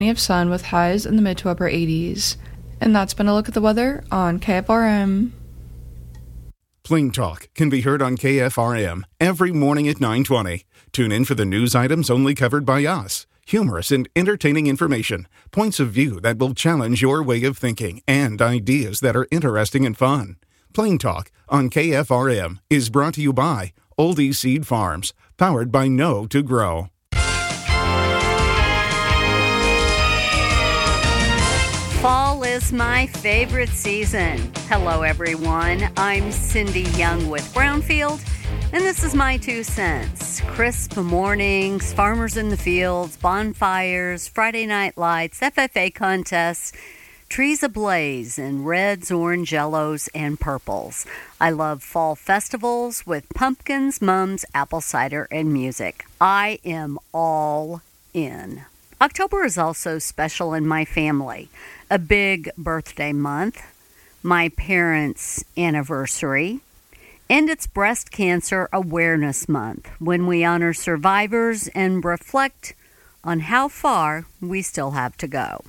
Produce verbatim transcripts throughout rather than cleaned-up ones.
Of sun with highs in the mid to upper eighties. And that's been a look at the weather on K F R M. Plain Talk can be heard on K F R M every morning at nine twenty. Tune in for the news items only covered by us. Humorous and entertaining information, points of view that will challenge your way of thinking, and ideas that are interesting and fun. Plain Talk on K F R M is brought to you by Oldie Seed Farms, powered by Know to Grow. Fall is my favorite season. Hello, everyone. I'm Cindy Young with Brownfield, and this is my two cents. Crisp mornings, farmers in the fields, bonfires, Friday night lights, F F A contests, trees ablaze in reds, orange, yellows, and purples. I love fall festivals with pumpkins, mums, apple cider, and music. I am all in. October is also special in my family. A big birthday month, my parents' anniversary, and it's Breast Cancer Awareness Month, when we honor survivors and reflect on how far we still have to go.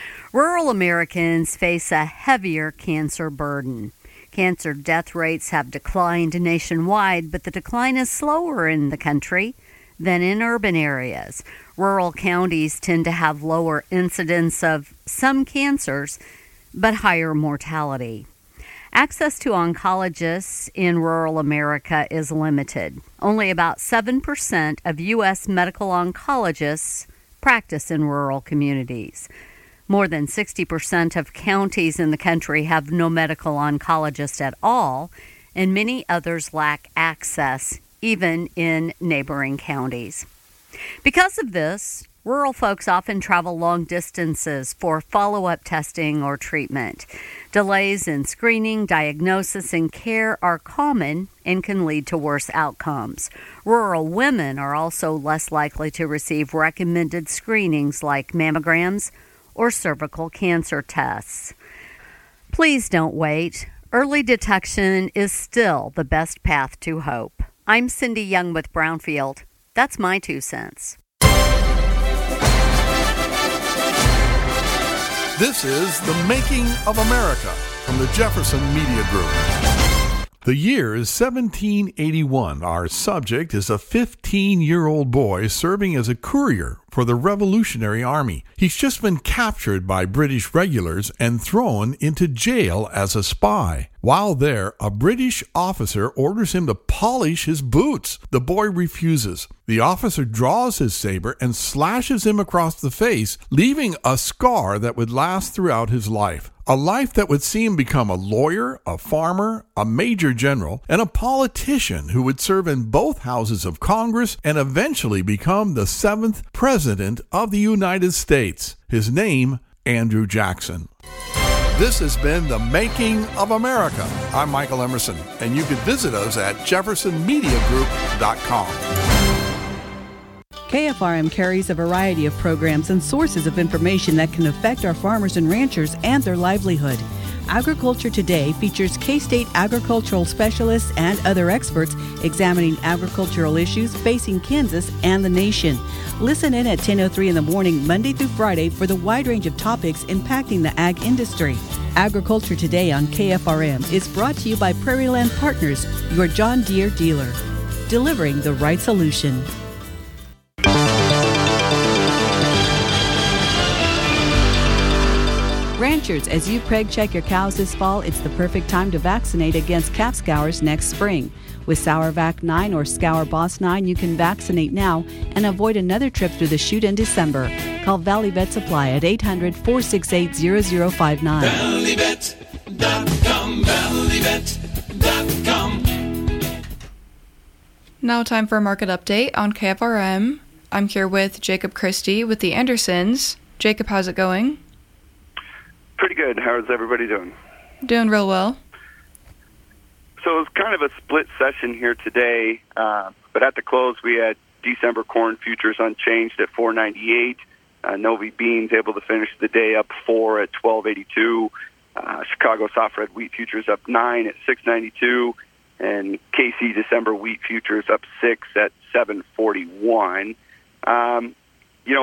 Rural Americans face a heavier cancer burden. Cancer death rates have declined nationwide, but the decline is slower in the country than in urban areas. Rural counties tend to have lower incidence of some cancers, but higher mortality. Access to oncologists in rural America is limited. Only about seven percent of U S medical oncologists practice in rural communities. More than sixty percent of counties in the country have no medical oncologist at all, and many others lack access, even in neighboring counties. Because of this, rural folks often travel long distances for follow-up testing or treatment. Delays in screening, diagnosis, and care are common and can lead to worse outcomes. Rural women are also less likely to receive recommended screenings like mammograms or cervical cancer tests. Please don't wait. Early detection is still the best path to hope. I'm Cindy Young with Brownfield. That's my two cents. This is The Making of America from the Jefferson Media Group. The year is seventeen eighty-one. Our subject is a fifteen-year-old boy serving as a courier for the Revolutionary Army. He's just been captured by British regulars and thrown into jail as a spy. While there, a British officer orders him to polish his boots. The boy refuses. The officer draws his saber and slashes him across the face, leaving a scar that would last throughout his life. A life that would see him become a lawyer, a farmer, a major general, and a politician who would serve in both houses of Congress and eventually become the seventh president of the United States. His name, Andrew Jackson. This has been The Making of America. I'm Michael Emerson, and you can visit us at jefferson media group dot com. K F R M carries a variety of programs and sources of information that can affect our farmers and ranchers and their livelihood. Agriculture Today features K-State agricultural specialists and other experts examining agricultural issues facing Kansas and the nation. Listen in at ten oh three in the morning, Monday through Friday, for the wide range of topics impacting the ag industry. Agriculture Today on K F R M is brought to you by Prairie Land Partners, your John Deere dealer, delivering the right solution. Ranchers, as you preg check your cows this fall, it's the perfect time to vaccinate against calf scours next spring. With SourVac nine or Scour Boss nine, you can vaccinate now and avoid another trip through the chute in December. Call Valley Vet Supply at eight hundred, four six eight, zero zero five nine. Valley Vet dot com, Valley Vet dot com. Now time for a market update on K F R M. I'm here with Jacob Christie with the Andersons. Jacob, how's it going? Pretty good. How's everybody doing? Doing real well. So it was kind of a split session here today, uh, but at the close we had December corn futures unchanged at four ninety-eight. Uh, Novi beans able to finish the day up four at twelve eighty-two. Uh, Chicago soft red wheat futures up nine at six ninety-two, and K C December wheat futures up six at seven forty-one. Um, you know,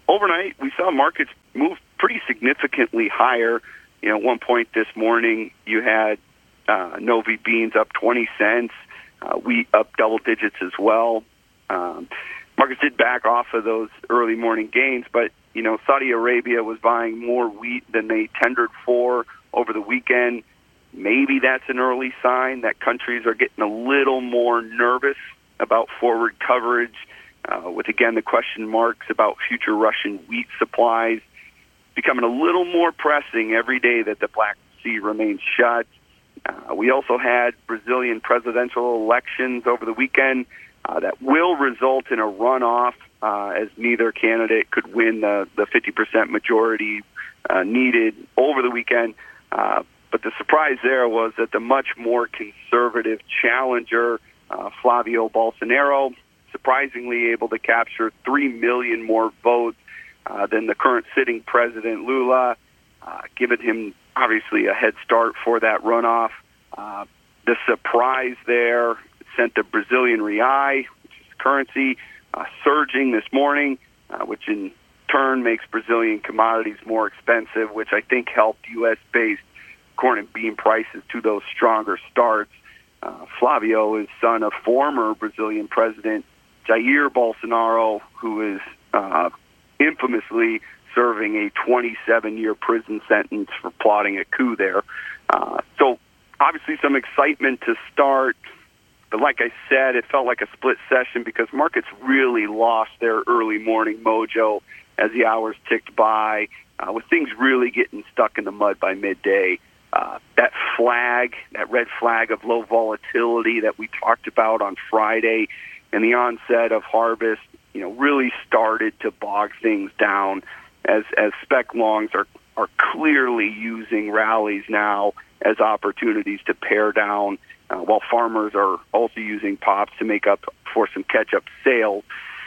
overnight, we saw markets move pretty significantly higher. You know, at one point this morning, you had uh, Novi beans up twenty cents, uh, wheat up double digits as well. Um, markets did back off of those early morning gains, but, you know, Saudi Arabia was buying more wheat than they tendered for over the weekend. Maybe that's an early sign that countries are getting a little more nervous about forward coverage, uh, with, again, the question marks about future Russian wheat supplies becoming a little more pressing every day that the Black Sea remains shut. Uh, we also had Brazilian presidential elections over the weekend uh, that will result in a runoff, uh, as neither candidate could win the, the fifty percent majority uh, needed over the weekend. Uh, but the surprise there was that the much more conservative challenger, uh, Flavio Bolsonaro, surprisingly able to capture three million more votes uh, than the current sitting president, Lula, uh, giving him obviously a head start for that runoff. Uh, the surprise there sent the Brazilian real, which is currency, uh, surging this morning, uh, which in turn makes Brazilian commodities more expensive, which I think helped U S-based corn and bean prices to those stronger starts. Uh, Flavio is son of former Brazilian President Jair Bolsonaro, who is uh, infamously serving a twenty-seven-year prison sentence for plotting a coup there. Uh, so obviously some excitement to start. But like I said, it felt like a split session because markets really lost their early morning mojo as the hours ticked by, uh, with things really getting stuck in the mud by midday. Uh, that flag, that red flag of low volatility that we talked about on Friday and the onset of harvest, you know, really started to bog things down as as spec longs are, are clearly using rallies now as opportunities to pare down, uh, while farmers are also using pops to make up for some catch-up sales.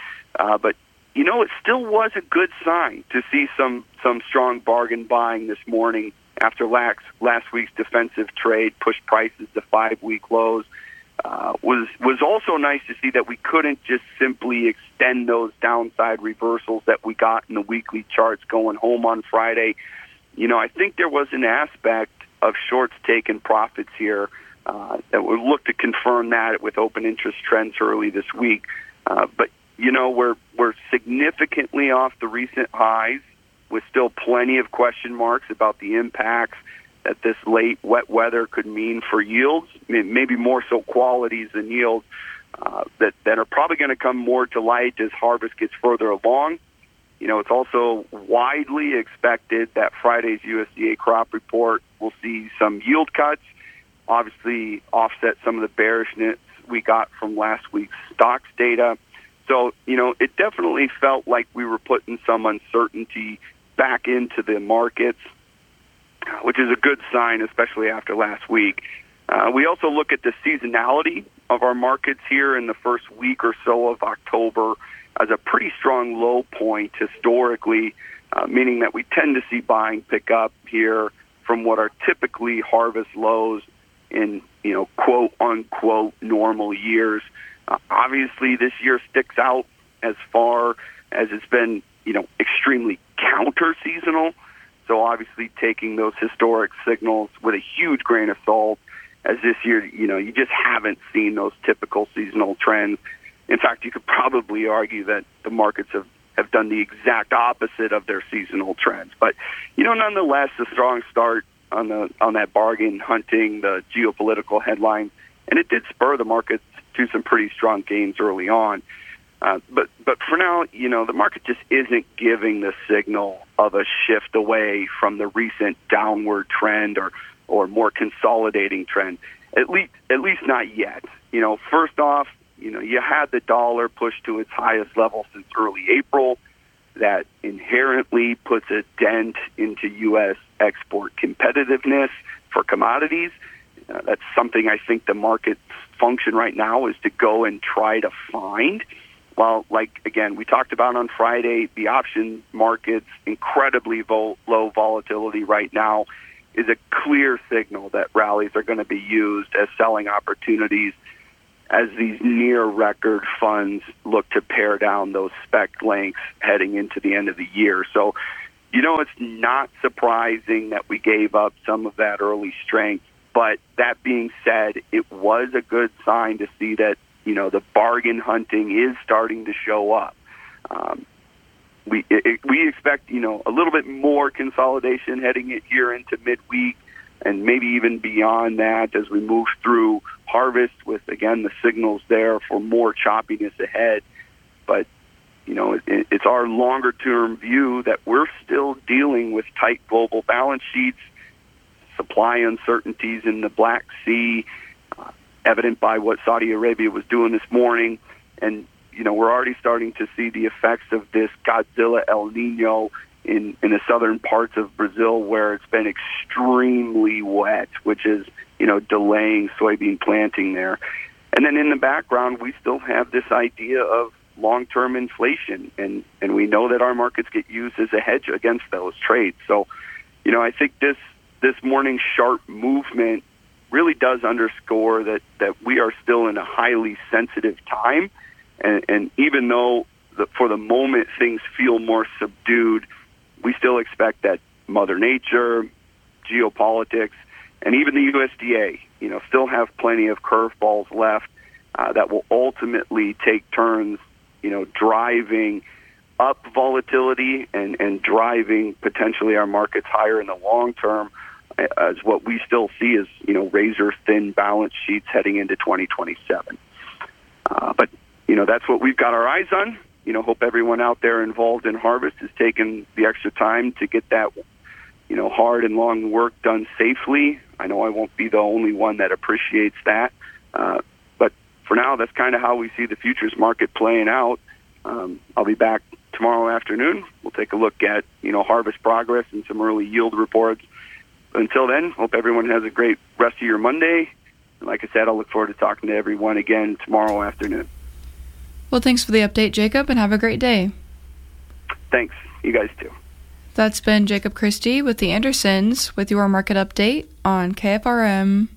Uh, but, you know, it still was a good sign to see some, some strong bargain buying this morning after last, last week's defensive trade pushed prices to five-week lows. Uh, was was also nice to see that we couldn't just simply extend those downside reversals that we got in the weekly charts going home on Friday. You know, I think there was an aspect of shorts taking profits here uh, that would look to confirm that with open interest trends early this week. Uh, but, you know, we're, we're significantly off the recent highs with still plenty of question marks about the impacts that this late wet weather could mean for yields, maybe more so qualities than yields, uh, that, that are probably going to come more to light as harvest gets further along. You know, it's also widely expected that Friday's U S D A crop report will see some yield cuts, obviously offset some of the bearishness we got from last week's stocks data. So, you know, it definitely felt like we were putting some uncertainty back into the markets, which is a good sign, especially after last week. Uh, we also look at the seasonality of our markets here in the first week or so of October as a pretty strong low point historically, uh, meaning that we tend to see buying pick up here from what are typically harvest lows in, you know, quote unquote normal years. Uh, obviously, this year sticks out as far as it's been, you know, extremely counter-seasonal. So obviously taking those historic signals with a huge grain of salt, as this year, you know, you just haven't seen those typical seasonal trends. In fact, you could probably argue that the markets have, have done the exact opposite of their seasonal trends. But, you know, nonetheless, a strong start on the on that bargain hunting, the geopolitical headlines, and it did spur the markets to some pretty strong gains early on. Uh, but but for now, you know, the market just isn't giving the signal of a shift away from the recent downward trend or, or more consolidating trend. At least at least not yet. You know, first off, you know, you had the dollar pushed to its highest level since early April. That inherently puts a dent into U S export competitiveness for commodities. Uh, that's something I think the market's function right now is to go and try to find. Well, like, again, we talked about on Friday, the option market's incredibly vol- low volatility right now is a clear signal that rallies are going to be used as selling opportunities. as these near record funds look to pare down those spec lengths heading into the end of the year. So, you know, it's not surprising that we gave up some of that early strength. But that being said, it was a good sign to see that, you know, the bargain hunting is starting to show up. Um, we it, we expect, you know, a little bit more consolidation heading it here into midweek and maybe even beyond that as we move through harvest with, again, the signals there for more choppiness ahead. But, you know, it, it's our longer-term view that we're still dealing with tight global balance sheets, supply uncertainties in the Black Sea, uh, evident by what Saudi Arabia was doing this morning. And, you know, we're already starting to see the effects of this Godzilla El Nino in, in the southern parts of Brazil where it's been extremely wet, which is, you know, delaying soybean planting there. And then in the background, we still have this idea of long-term inflation, and, and we know that our markets get used as a hedge against those trades. So, you know, I think this this morning's sharp movement really does underscore that, that we are still in a highly sensitive time. And, and even though the, for the moment things feel more subdued, we still expect that Mother Nature, geopolitics, and even the U S D A, you know, still have plenty of curveballs left uh, that will ultimately take turns, you know, driving up volatility and, and driving potentially our markets higher in the long term, as what we still see as, you know, razor-thin balance sheets heading into twenty twenty-seven. Uh, but, you know, that's what we've got our eyes on. You know, hope everyone out there involved in harvest is taking the extra time to get that, you know, hard and long work done safely. I know I won't be the only one that appreciates that. Uh, but for now, that's kind of how we see the futures market playing out. Um, I'll be back tomorrow afternoon. We'll take a look at, you know, harvest progress and some early yield reports. Until then, hope everyone has a great rest of your Monday. And like I said, I'll look forward to talking to everyone again tomorrow afternoon. Well, thanks for the update, Jacob, and have a great day. Thanks. You guys too. That's been Jacob Christie with the Andersons with your market update on K F R M.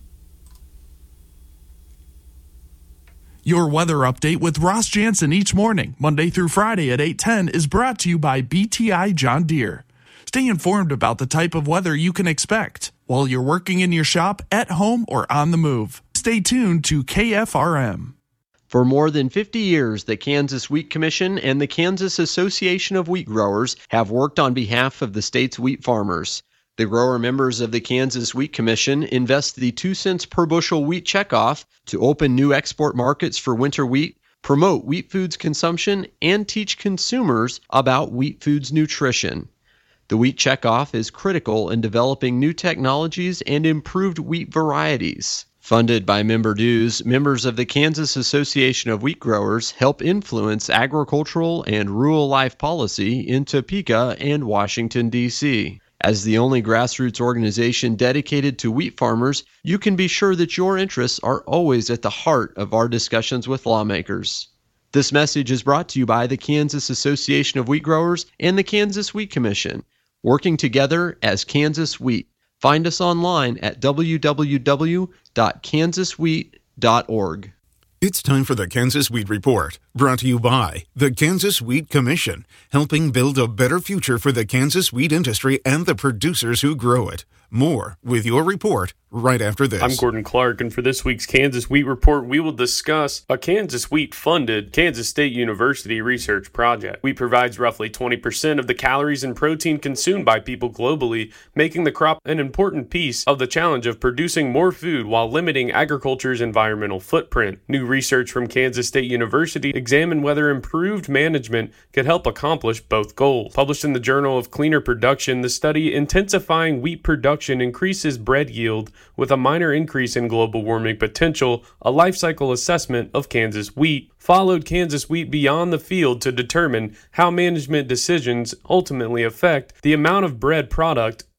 Your weather update with Ross Jansen each morning, Monday through Friday at eight ten, is brought to you by B T I John Deere. Stay informed about the type of weather you can expect while you're working in your shop, at home, or on the move. Stay tuned to K F R M. For more than fifty years, the Kansas Wheat Commission and the Kansas Association of Wheat Growers have worked on behalf of the state's wheat farmers. The grower members of the Kansas Wheat Commission invest the two cents per bushel wheat checkoff to open new export markets for winter wheat, promote wheat foods consumption, and teach consumers about wheat foods nutrition. The wheat checkoff is critical in developing new technologies and improved wheat varieties. Funded by member dues, members of the Kansas Association of Wheat Growers help influence agricultural and rural life policy in Topeka and Washington, D C As the only grassroots organization dedicated to wheat farmers, you can be sure that your interests are always at the heart of our discussions with lawmakers. This message is brought to you by the Kansas Association of Wheat Growers and the Kansas Wheat Commission, working together as Kansas Wheat. Find us online at w w w dot kansas wheat dot org. It's time for the Kansas Wheat Report, brought to you by the Kansas Wheat Commission, helping build a better future for the Kansas wheat industry and the producers who grow it. More with your report right after this. I'm Gordon Clark, and for this week's Kansas Wheat Report, we will discuss a Kansas Wheat-funded Kansas State University research project. Wheat provides roughly twenty percent of the calories and protein consumed by people globally, making the crop an important piece of the challenge of producing more food while limiting agriculture's environmental footprint. New research from Kansas State University examined whether improved management could help accomplish both goals. Published in the Journal of Cleaner Production, the study Intensifying Wheat Production Increases Bread Yield with a Minor Increase in Global Warming Potential, a life cycle assessment of Kansas wheat, followed Kansas wheat beyond the field to determine how management decisions ultimately affect the amount of bread product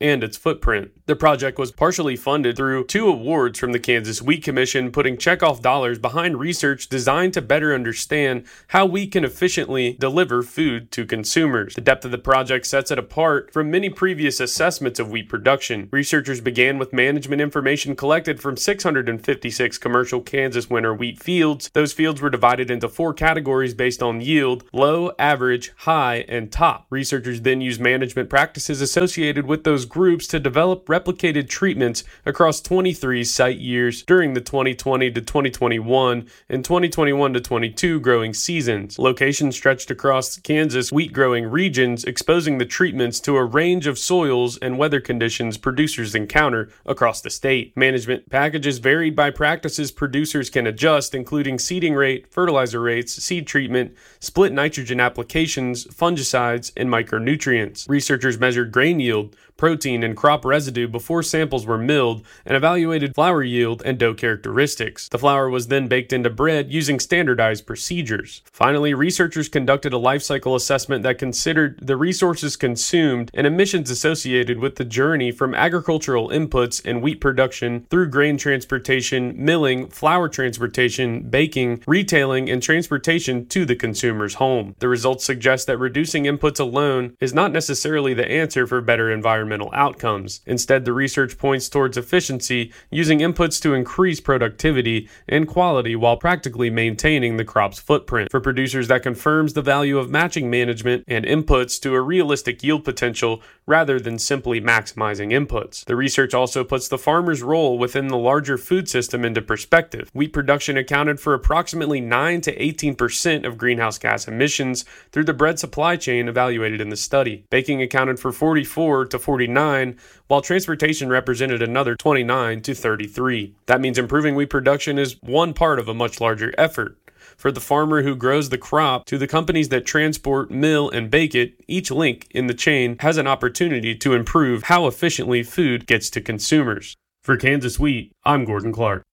and its footprint. The project was partially funded through two awards from the Kansas Wheat Commission, putting checkoff dollars behind research designed to better understand how we can efficiently deliver food to consumers. The depth of the project sets it apart from many previous assessments of wheat production. Researchers began with management information collected from six hundred fifty-six commercial Kansas winter wheat fields. Those fields were divided into four categories based on yield: low, average, high, and top. Researchers then used management practices associated with those groups to develop replicated treatments across twenty-three site years during the twenty twenty to twenty twenty-one and twenty twenty-one to twenty-two growing seasons. Locations stretched across Kansas wheat growing regions, exposing the treatments to a range of soils and weather conditions producers encounter across the state. Management packages varied by practices producers can adjust, including seeding rate, fertilizer rates, seed treatment, split nitrogen applications, fungicides, and micronutrients. Researchers measured grain yield, protein, and crop residue before samples were milled and evaluated flour yield and dough characteristics. The flour was then baked into bread using standardized procedures. Finally, researchers conducted a life cycle assessment that considered the resources consumed and emissions associated with the journey from agricultural inputs and wheat production through grain transportation, milling, flour transportation, baking, retailing, and transportation to the consumer's home. The results suggest that reducing inputs alone is not necessarily the answer for better environmental outcomes. Instead, the research points towards efficiency, using inputs to increase productivity and quality while practically maintaining the crop's footprint. For producers, that confirms the value of matching management and inputs to a realistic yield potential rather than simply maximizing inputs. The research also puts the farmer's role within the larger food system into perspective. Wheat production accounted for approximately nine to eighteen percent of greenhouse gas emissions through the bread supply chain evaluated in the study. Baking accounted for forty-four to forty-nine, while transportation represented another twenty-nine to thirty-three. That means improving wheat production is one part of a much larger effort. For the farmer who grows the crop to the companies that transport, mill, and bake it, each link in the chain has an opportunity to improve how efficiently food gets to consumers. For Kansas Wheat, I'm Gordon Clark.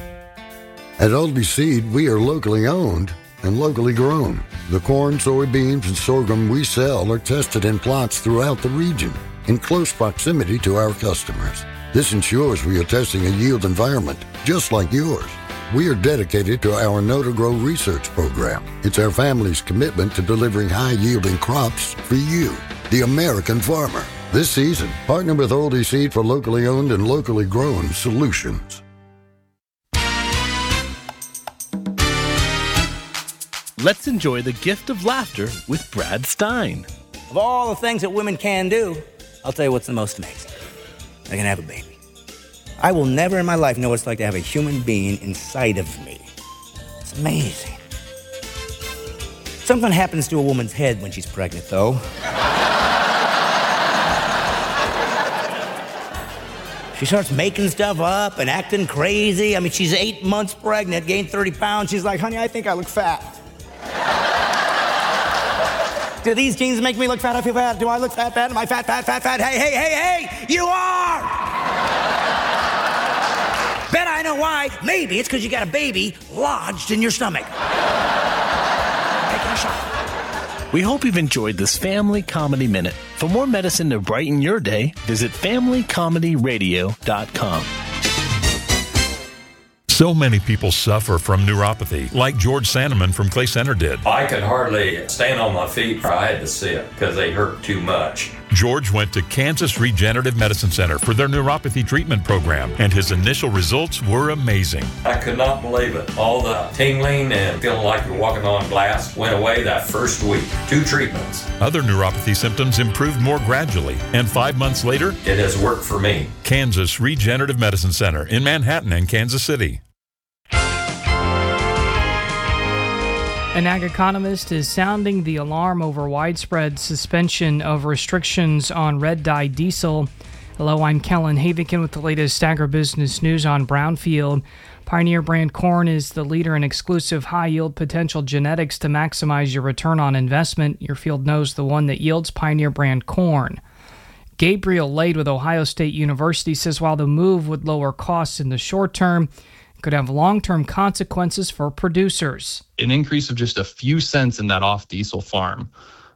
At Oldie Seed, we are locally owned and locally grown. The corn, soybeans, and sorghum we sell are tested in plots throughout the region in close proximity to our customers. This ensures we are testing a yield environment just like yours. We are dedicated to our Know to Grow research program. It's our family's commitment to delivering high-yielding crops for you, the American farmer. This season, partner with Oldie Seed for locally owned and locally grown solutions. Let's enjoy the gift of laughter with Brad Stein. Of all the things that women can do, I'll tell you what's the most amazing. They can have a baby. I will never in my life know what it's like to have a human being inside of me. It's amazing. Something happens to a woman's head when she's pregnant, though. She starts making stuff up and acting crazy. I mean, she's eight months pregnant, gained thirty pounds. She's like, honey, I think I look fat. Do these jeans make me look fat? I feel fat. Do I look fat, fat? Am I fat, fat, fat, fat? Hey, hey, hey, hey! You are! Bet I know why. Maybe it's because you got a baby lodged in your stomach. Making a shot. We hope you've enjoyed this Family Comedy Minute. For more medicine to brighten your day, visit family comedy radio dot com. So many people suffer from neuropathy, like George Sandeman from Clay Center did. I could hardly stand on my feet. I had to sit because they hurt too much. George went to Kansas Regenerative Medicine Center for their neuropathy treatment program, and his initial results were amazing. I could not believe it. All the tingling and feeling like you're walking on glass went away that first week. Two treatments. Other neuropathy symptoms improved more gradually, and five months later, it has worked for me. Kansas Regenerative Medicine Center in Manhattan and Kansas City. An ag economist is sounding the alarm over widespread suspension of restrictions on red-dye diesel. Hello, I'm Kellen Havikin with the latest agribusiness news on Brownfield. Pioneer brand corn is the leader in exclusive high-yield potential genetics to maximize your return on investment. Your field knows the one that yields Pioneer brand corn. Gabriel Lade with Ohio State University says while the move would lower costs in the short term, could have long-term consequences for producers. An increase of just a few cents in that off-diesel farm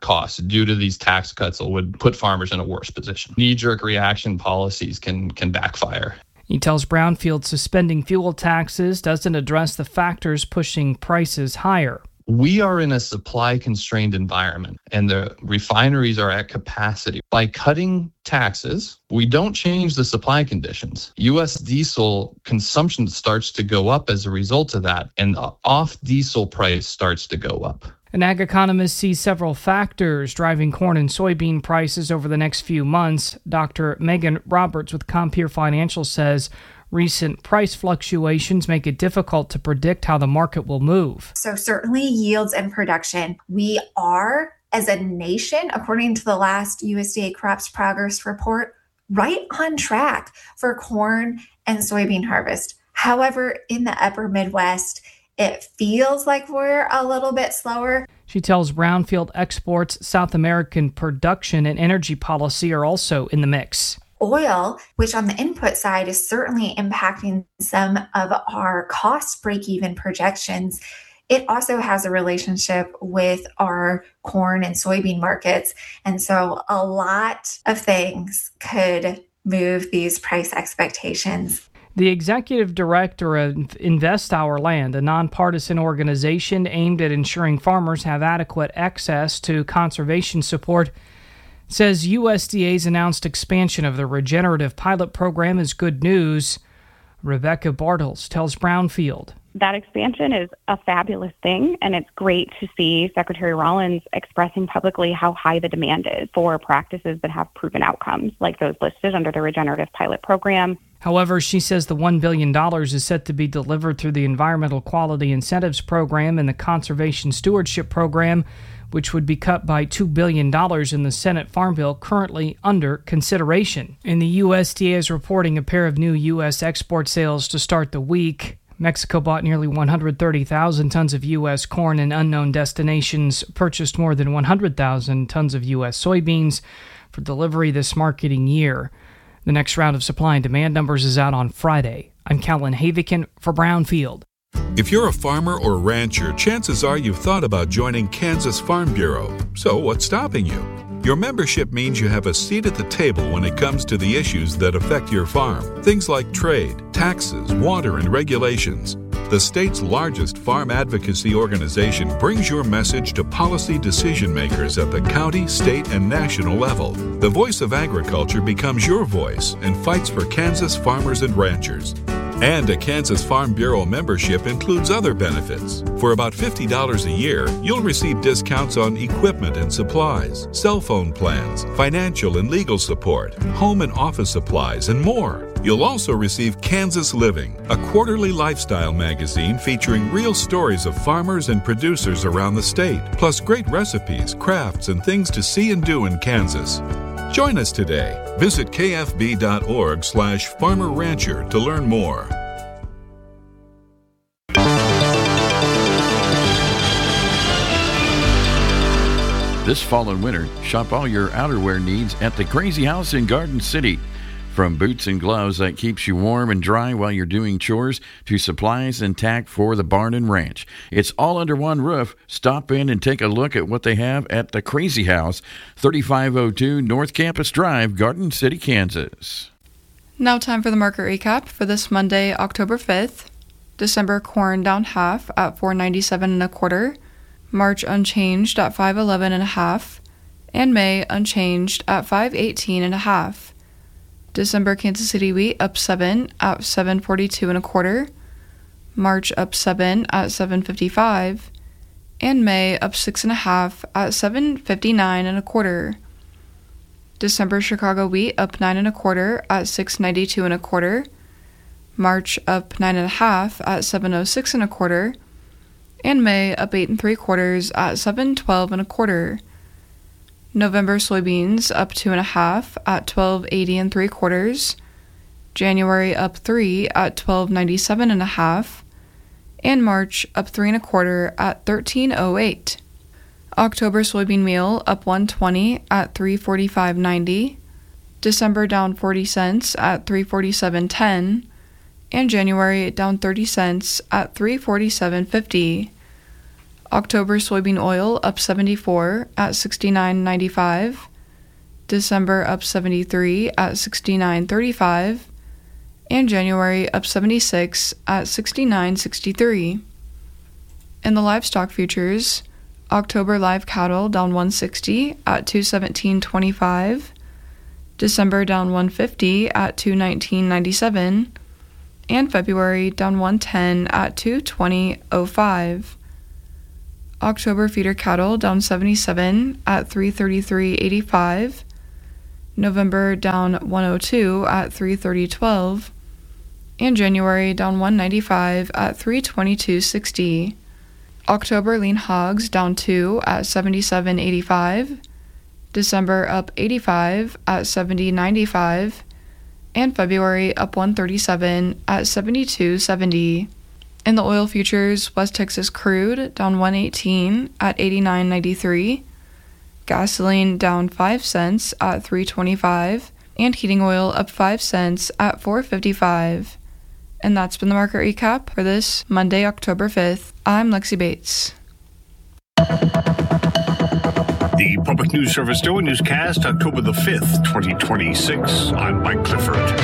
costs due to these tax cuts that would put farmers in a worse position. Knee-jerk reaction policies can can backfire. He tells Brownfield suspending fuel taxes doesn't address the factors pushing prices higher. We are in a supply-constrained environment, and the refineries are at capacity. By cutting taxes, we don't change the supply conditions. U S diesel consumption starts to go up as a result of that, and the off-diesel price starts to go up. An ag economist sees several factors driving corn and soybean prices over the next few months. Doctor Megan Roberts with Compeer Financial says recent price fluctuations make it difficult to predict how the market will move. So certainly yields and production. We are, as a nation, according to the last U S D A Crops Progress Report, right on track for corn and soybean harvest. However, in the upper Midwest, it feels like we're a little bit slower. She tells Brownfield exports, South American production, and energy policy are also in the mix. Oil, which on the input side is certainly impacting some of our cost break-even projections, it also has a relationship with our corn and soybean markets. And so a lot of things could move these price expectations. The executive director of Invest Our Land, a nonpartisan organization aimed at ensuring farmers have adequate access to conservation support, says U S D A's announced expansion of the regenerative pilot program is good news. Rebecca Bartels tells Brownfield. That expansion is a fabulous thing, and it's great to see Secretary Rollins expressing publicly how high the demand is for practices that have proven outcomes, like those listed under the regenerative pilot program. However, she says the one billion dollars is set to be delivered through the Environmental Quality Incentives Program and the Conservation Stewardship Program, which would be cut by two billion dollars in the Senate Farm Bill currently under consideration. And the U S D A is reporting a pair of new U S export sales to start the week. Mexico bought nearly one hundred thirty thousand tons of U S corn, and unknown destinations purchased more than one hundred thousand tons of U S soybeans for delivery this marketing year. The next round of supply and demand numbers is out on Friday. I'm Kellen Havikin for Brownfield. If you're a farmer or rancher, chances are you've thought about joining Kansas Farm Bureau. So what's stopping you? Your membership means you have a seat at the table when it comes to the issues that affect your farm. Things like trade, taxes, water, and regulations. The state's largest farm advocacy organization brings your message to policy decision makers at the county, state, and national level. The voice of agriculture becomes your voice and fights for Kansas farmers and ranchers. And a Kansas Farm Bureau membership includes other benefits. For about fifty dollars a year, you'll receive discounts on equipment and supplies, cell phone plans, financial and legal support, home and office supplies, and more. You'll also receive Kansas Living, a quarterly lifestyle magazine featuring real stories of farmers and producers around the state, plus great recipes, crafts, and things to see and do in Kansas. Join us today. Visit kfb.org slash farmer rancher to learn more. This fall and winter, shop all your outerwear needs at the Crazy House in Garden City. From boots and gloves that keeps you warm and dry while you're doing chores to supplies and tack for the barn and ranch. It's all under one roof. Stop in and take a look at what they have at the Crazy House, thirty-five oh two North Campus Drive, Garden City, Kansas. Now time for the market recap for this Monday, October fifth. December corn down half at four ninety-seven and a quarter. March unchanged at five eleven and a half. And May unchanged at five eighteen and a half. December Kansas City wheat up seven at seven forty-two and a quarter. March up seven at seven fifty-five. And May up six and a half at seven fifty-nine and a quarter. December Chicago wheat up nine and a quarter at six ninety-two and a quarter. March up nine and a half at seven oh six and a quarter. And May up eight and three quarters at seven twelve and a quarter. November soybeans up two and a half at twelve eighty and three quarters. January up three at twelve ninety-seven and a half. And March up three and a quarter at thirteen oh eight. October soybean meal up one twenty at three forty-five ninety. December down forty cents at three forty-seven ten. And January down thirty cents at three forty-seven fifty. October soybean oil up seventy-four at sixty-nine ninety-five. December up seventy-three at sixty-nine thirty-five. And January up seventy-six at sixty-nine sixty-three. In the livestock futures, October live cattle down one sixty at two seventeen twenty-five. December down one fifty at two nineteen ninety-seven. And February down one ten at two twenty oh five. October feeder cattle down seventy-seven at three thirty-three eighty-five. November down one oh two at three thirty twelve. And January down one ninety-five at three twenty-two sixty. October lean hogs down two at seventy-seven eighty-five. December up eighty-five at seventy ninety-five. And February up one thirty-seven at seventy-two seventy. In the oil futures, West Texas crude down one eighteen at eighty-nine ninety-three, gasoline down five cents at three twenty-five, and heating oil up five cents at four fifty-five. And that's been the market recap for this Monday, October fifth. I'm Lexi Bates. The Public News Service Daily Newscast, October the fifth, twenty twenty-six. I'm Mike Clifford.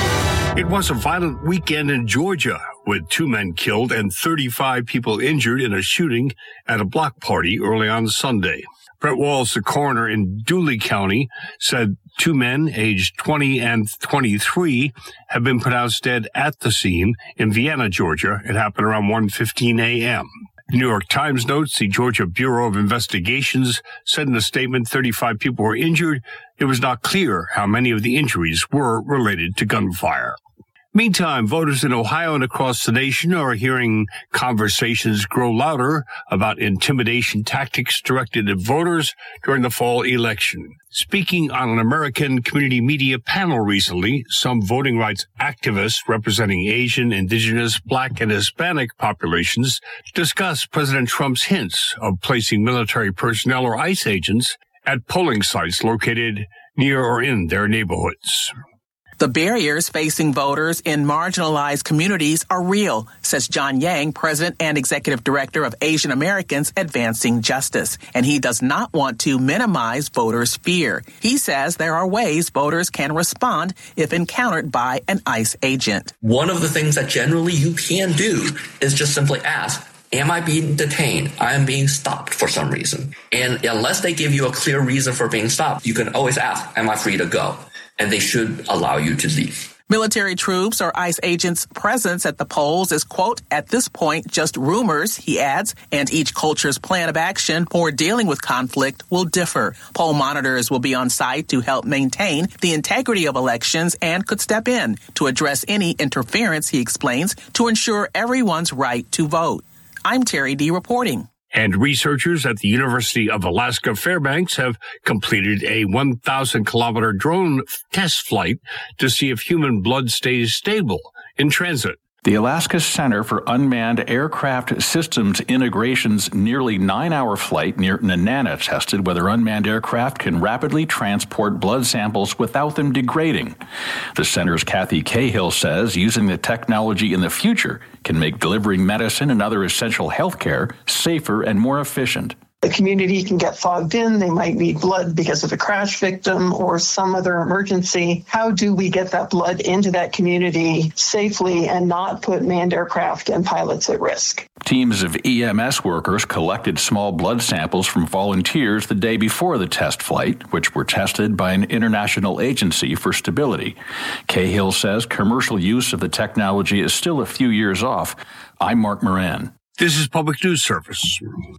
It was a violent weekend in Georgia, with two men killed and thirty-five people injured in a shooting at a block party early on Sunday. Brett Walls, the coroner in Dooley County, said two men aged twenty and twenty-three have been pronounced dead at the scene in Vienna, Georgia. It happened around one fifteen a.m. The New York Times notes the Georgia Bureau of Investigations said in a statement thirty-five people were injured. It was not clear how many of the injuries were related to gunfire. Meantime, voters in Ohio and across the nation are hearing conversations grow louder about intimidation tactics directed at voters during the fall election. Speaking on an American community media panel recently, some voting rights activists representing Asian, Indigenous, Black, and Hispanic populations discussed President Trump's hints of placing military personnel or ICE agents at polling sites located near or in their neighborhoods. The barriers facing voters in marginalized communities are real, says John Yang, President and Executive Director of Asian Americans Advancing Justice. And he does not want to minimize voters' fear. He says there are ways voters can respond if encountered by an ICE agent. One of the things that generally you can do is just simply ask, am I being detained? I am being stopped for some reason. And unless they give you a clear reason for being stopped, you can always ask, am I free to go? And they should allow you to leave. Military troops or ICE agents' presence at the polls is, quote, at this point, just rumors, he adds, and each culture's plan of action for dealing with conflict will differ. Poll monitors will be on site to help maintain the integrity of elections and could step in to address any interference, he explains, to ensure everyone's right to vote. I'm Terry D. reporting. And researchers at the University of Alaska Fairbanks have completed a one thousand kilometer drone test flight to see if human blood stays stable in transit. The Alaska Center for Unmanned Aircraft Systems Integration's nearly nine-hour flight near Nenana tested whether unmanned aircraft can rapidly transport blood samples without them degrading. The center's Kathy Cahill says using the technology in the future can make delivering medicine and other essential health care safer and more efficient. The community can get fogged in. They might need blood because of a crash victim or some other emergency. How do we get that blood into that community safely and not put manned aircraft and pilots at risk? Teams of E M S workers collected small blood samples from volunteers the day before the test flight, which were tested by an international agency for stability. Cahill says commercial use of the technology is still a few years off. I'm Mark Moran. This is Public News Service.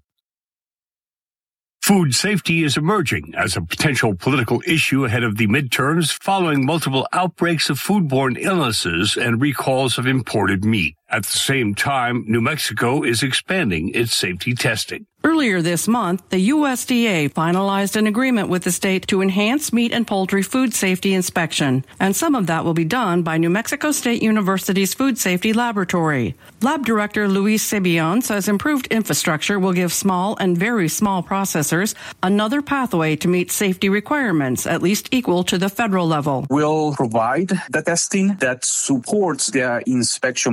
Food safety is emerging as a potential political issue ahead of the midterms following multiple outbreaks of foodborne illnesses and recalls of imported meat. At the same time, New Mexico is expanding its safety testing. Earlier this month, the U S D A finalized an agreement with the state to enhance meat and poultry food safety inspection, and some of that will be done by New Mexico State University's Food Safety Laboratory. Lab Director Luis Cebion says improved infrastructure will give small and very small processors another pathway to meet safety requirements, at least equal to the federal level. We'll provide the testing that supports their inspection program.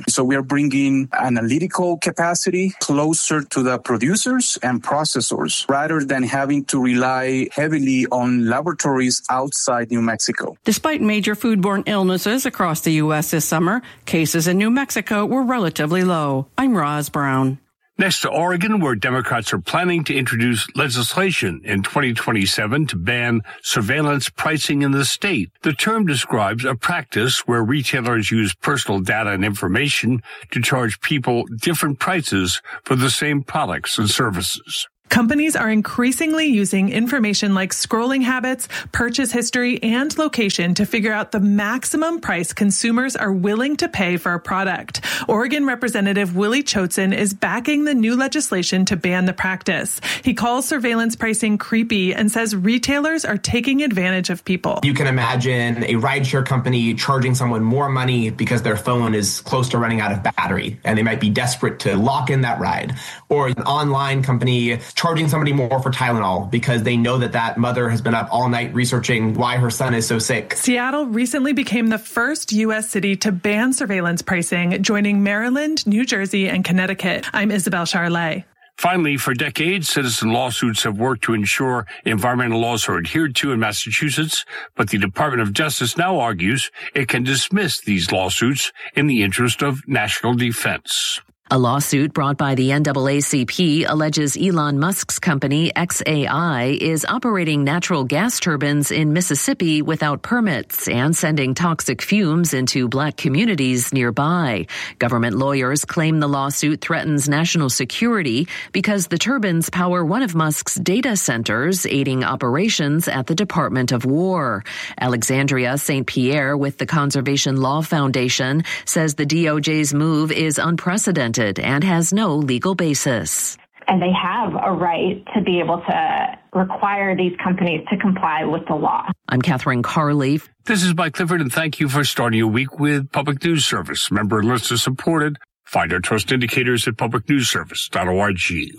So we are bringing analytical capacity closer to the producers and processors rather than having to rely heavily on laboratories outside New Mexico. Despite major foodborne illnesses across the U S this summer, cases in New Mexico were relatively low. I'm Roz Brown. Next to Oregon, where Democrats are planning to introduce legislation in twenty twenty-seven to ban surveillance pricing in the state. The term describes a practice where retailers use personal data and information to charge people different prices for the same products and services. Companies are increasingly using information like scrolling habits, purchase history, and location to figure out the maximum price consumers are willing to pay for a product. Oregon Representative Willie Choatson is backing the new legislation to ban the practice. He calls surveillance pricing creepy and says retailers are taking advantage of people. You can imagine a rideshare company charging someone more money because their phone is close to running out of battery, and they might be desperate to lock in that ride. Or an online company charging somebody more for Tylenol because they know that that mother has been up all night researching why her son is so sick. Seattle recently became the first U S city to ban surveillance pricing, joining Maryland, New Jersey, and Connecticut. I'm Isabel Charlet. Finally, for decades, citizen lawsuits have worked to ensure environmental laws are adhered to in Massachusetts, but the Department of Justice now argues it can dismiss these lawsuits in the interest of national defense. A lawsuit brought by the N double A C P alleges Elon Musk's company X A I is operating natural gas turbines in Mississippi without permits and sending toxic fumes into black communities nearby. Government lawyers claim the lawsuit threatens national security because the turbines power one of Musk's data centers, aiding operations at the Department of War. Alexandria Saint Pierre with the Conservation Law Foundation says the D O J's move is unprecedented and has no legal basis. And they have a right to be able to require these companies to comply with the law. I'm Catherine Carley. This is Mike Clifford, and thank you for starting your week with Public News Service. Member and listener supported. Find our trust indicators at public news service dot org.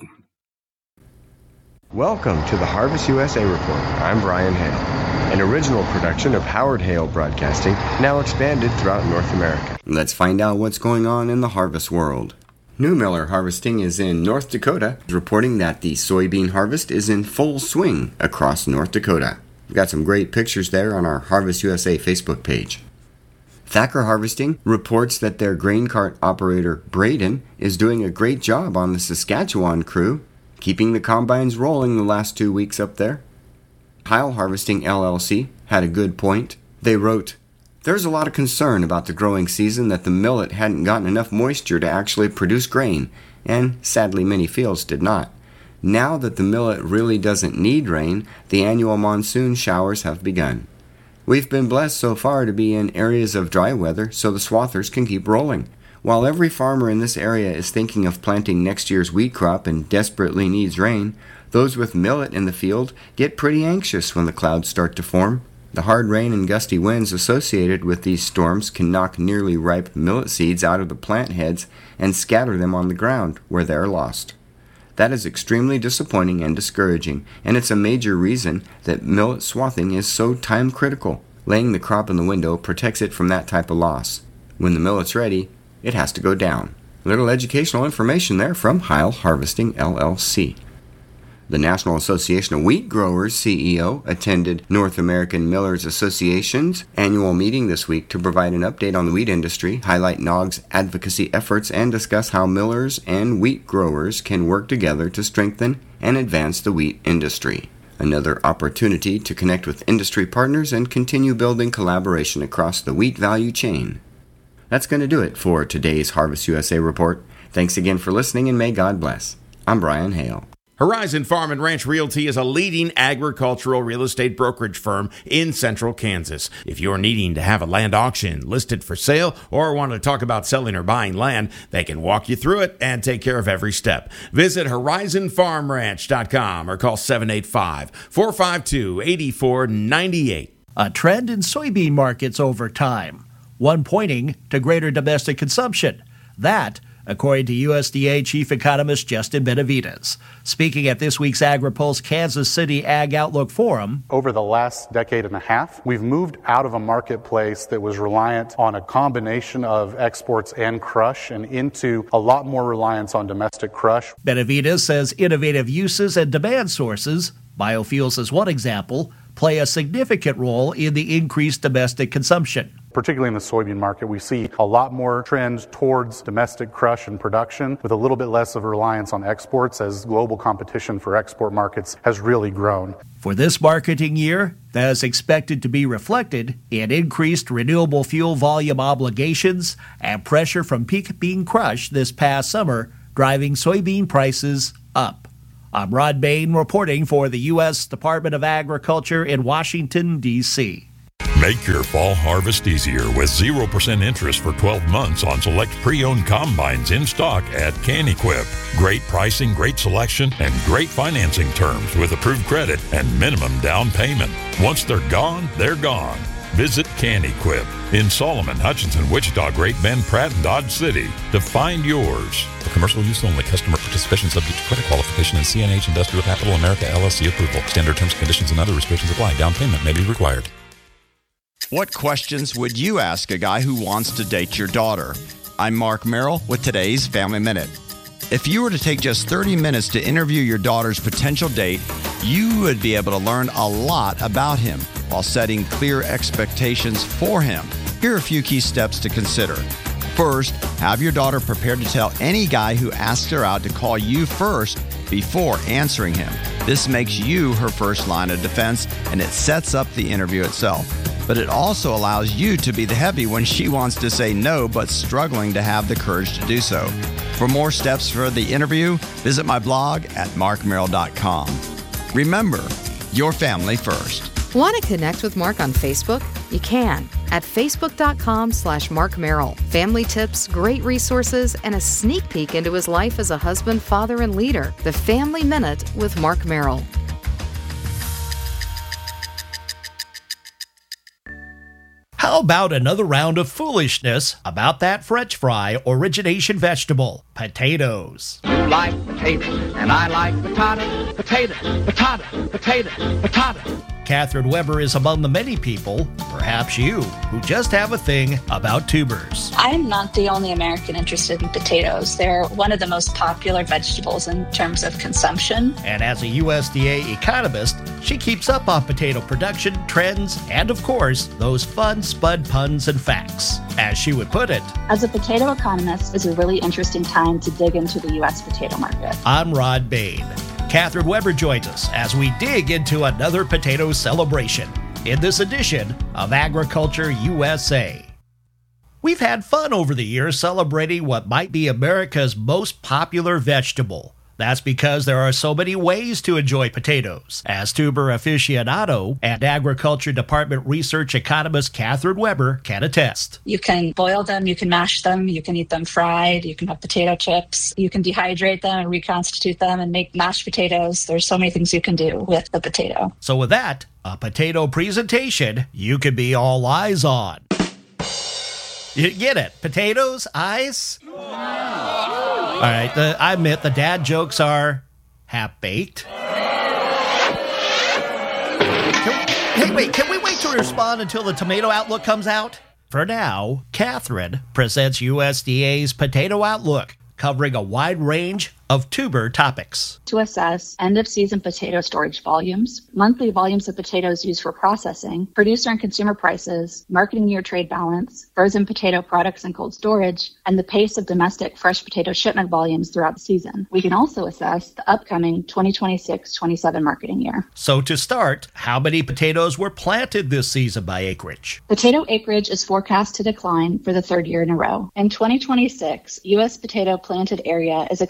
Welcome to the Harvest U S A Report. I'm Brian Hale, an original production of Howard Hale Broadcasting, now expanded throughout North America. Let's find out what's going on in the harvest world. New Miller Harvesting is in North Dakota, reporting that the soybean harvest is in full swing across North Dakota. We've got some great pictures there on our Harvest U S A Facebook page. Thacker Harvesting reports that their grain cart operator, Braden, is doing a great job on the Saskatchewan crew, keeping the combines rolling the last two weeks up there. Heil Harvesting L L C had a good point. They wrote, "There's a lot of concern about the growing season that the millet hadn't gotten enough moisture to actually produce grain, and sadly many fields did not. Now that the millet really doesn't need rain, the annual monsoon showers have begun. We've been blessed so far to be in areas of dry weather so the swathers can keep rolling. While every farmer in this area is thinking of planting next year's wheat crop and desperately needs rain, those with millet in the field get pretty anxious when the clouds start to form. The hard rain and gusty winds associated with these storms can knock nearly ripe millet seeds out of the plant heads and scatter them on the ground, where they are lost. That is extremely disappointing and discouraging, and it's a major reason that millet swathing is so time critical. Laying the crop in the window protects it from that type of loss. When the millet's ready, it has to go down." Little educational information there from Heil Harvesting L L C. The National Association of Wheat Growers C E O attended North American Millers Association's annual meeting this week to provide an update on the wheat industry, highlight N O G's advocacy efforts, and discuss how millers and wheat growers can work together to strengthen and advance the wheat industry. Another opportunity to connect with industry partners and continue building collaboration across the wheat value chain. That's going to do it for today's Harvest U S A Report. Thanks again for listening, and may God bless. I'm Brian Hale. Horizon Farm and Ranch Realty is a leading agricultural real estate brokerage firm in central Kansas. If you're needing to have a land auction listed for sale or want to talk about selling or buying land, they can walk you through it and take care of every step. Visit horizon farm ranch dot com or call seven eight five, four five two, eight four nine eight. A trend in soybean markets over time, one pointing to greater domestic consumption. That according to U S D A Chief Economist Justin Benavides. Speaking at this week's AgriPulse Kansas City Ag Outlook Forum, over the last decade and a half, we've moved out of a marketplace that was reliant on a combination of exports and crush and into a lot more reliance on domestic crush. Benavides says innovative uses and demand sources, biofuels is one example, play a significant role in the increased domestic consumption. Particularly in the soybean market, we see a lot more trends towards domestic crush and production with a little bit less of a reliance on exports as global competition for export markets has really grown. For this marketing year, that is expected to be reflected in increased renewable fuel volume obligations and pressure from peak bean crush this past summer, driving soybean prices up. I'm Rod Bain reporting for the U S Department of Agriculture in Washington, D C Make your fall harvest easier with zero percent interest for twelve months on select pre-owned combines in stock at CanEquip. Great pricing, great selection, and great financing terms with approved credit and minimum down payment. Once they're gone, they're gone. Visit CanEquip in Solomon, Hutchinson, Wichita, Great Bend, Pratt, and Dodge City to find yours. For commercial use only. Customer participation subject to credit qualification and C N H Industrial Capital America L L C approval. Standard terms, conditions, and other restrictions apply. Down payment may be required. What questions would you ask a guy who wants to date your daughter? I'm Mark Merrill with today's Family Minute. If you were to take just thirty minutes to interview your daughter's potential date, you would be able to learn a lot about him while setting clear expectations for him. Here are a few key steps to consider. First, have your daughter prepared to tell any guy who asks her out to call you first before answering him. This makes you her first line of defense, and it sets up the interview itself. But it also allows you to be the heavy when she wants to say no but struggling to have the courage to do so. For more steps for the interview, visit my blog at mark merrill dot com. Remember, your family first. Want to connect with Mark on Facebook? You can at facebook.com slash Mark Merrill. Family tips, great resources, and a sneak peek into his life as a husband, father, and leader. The Family Minute with Mark Merrill. How about another round of foolishness about that French fry origination vegetable, potatoes? You like potatoes, and I like potato, potato, potato, potato, potato. Catherine Weber is among the many people, perhaps you, who just have a thing about tubers. I'm not the only American interested in potatoes. They're one of the most popular vegetables in terms of consumption. And as a U S D A economist, she keeps up on potato production, trends, and of course, those fun spud puns and facts. As she would put it, as a potato economist, it's a really interesting time to dig into the U S potato market. I'm Rod Bain. Catherine Weber joins us as we dig into another potato celebration in this edition of Agriculture U S A. We've had fun over the years celebrating what might be America's most popular vegetable. That's because there are so many ways to enjoy potatoes, as tuber aficionado and Agriculture Department research economist Catherine Weber can attest. You can boil them, you can mash them, you can eat them fried, you can have potato chips, you can dehydrate them and reconstitute them and make mashed potatoes. There's so many things you can do with the potato. So with that, a potato presentation you could be all eyes on. You get it? Potatoes, eyes? All right, the, I admit the dad jokes are half-baked. Can, hey, wait, can we wait to respond until the tomato outlook comes out? For now, Catherine presents U S D A's Potato Outlook, covering a wide range of tuber topics. To assess end-of-season potato storage volumes, monthly volumes of potatoes used for processing, producer and consumer prices, marketing year trade balance, frozen potato products and cold storage, and the pace of domestic fresh potato shipment volumes throughout the season. We can also assess the upcoming twenty twenty-six twenty-seven marketing year. So to start, how many potatoes were planted this season by acreage? Potato acreage is forecast to decline for the third year in a row. In twenty twenty-six, U S potato planted area is expected to